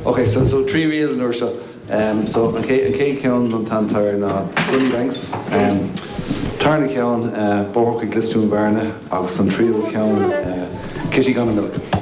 Okay, so three real in Ursha. So Kay Keon on Tantar na Sunny Banks. Tarna Keon, Bork Glistune Barna, Agus on Trio Keon, Kitty Gunna Milk.